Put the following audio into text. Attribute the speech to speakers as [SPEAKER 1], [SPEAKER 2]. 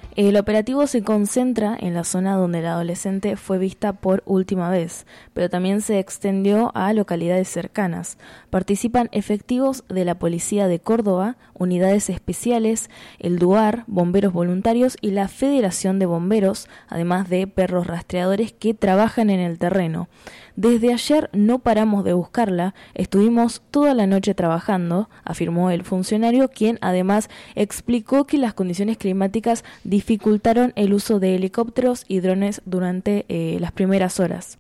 [SPEAKER 1] El operativo se concentra en la zona donde la adolescente fue vista por última vez, pero también se extendió a localidades cercanas. Participan efectivos de la Policía de Córdoba, unidades especiales, el DUAR, bomberos voluntarios y la Federación de Bomberos, además de perros rastreadores que trabajan en el terreno. Desde ayer no paramos de buscarla, estuvimos toda la noche trabajando, afirmó el funcionario, quien además explicó que las condiciones climáticas dificultaron el uso de helicópteros y drones durante las primeras horas.